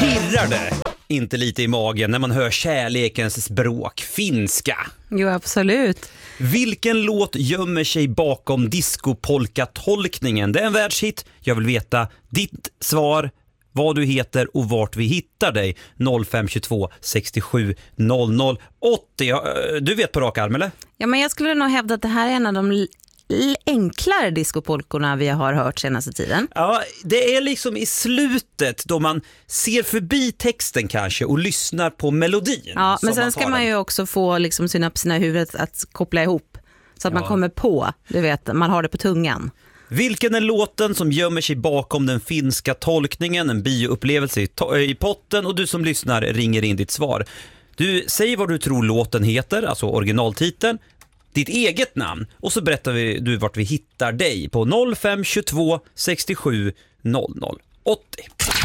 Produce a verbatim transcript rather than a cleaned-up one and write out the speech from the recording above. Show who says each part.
Speaker 1: Pirrar det inte lite i magen när man hör kärlekens språk, finska?
Speaker 2: Jo, absolut.
Speaker 1: Vilken låt gömmer sig bakom disco-polka-tolkningen? Det är en världshit. Jag vill veta ditt svar, vad du heter och vart vi hittar dig. noll fem två sextiosju noll noll åttio. Du vet på rak arm, eller?
Speaker 2: Ja, men jag skulle nog hävda att det här är en av de l- enklare discopolkorna vi har hört senaste tiden.
Speaker 1: Ja, det är liksom i slutet då man ser förbi texten kanske och lyssnar på melodin.
Speaker 2: Ja, men sen
Speaker 1: man
Speaker 2: ska man ju också få liksom synapserna i huvudet att koppla ihop så att ja. man kommer på, du vet, man har det på tungan.
Speaker 1: Vilken är låten som gömmer sig bakom den finska tolkningen? En bioupplevelse i, to- i potten, och du som lyssnar ringer in ditt svar. Du säger vad du tror låten heter, alltså originaltiteln, ditt eget namn, och så berättar vi, du vart vi hittar dig på noll fem två sextiosju noll noll åttio.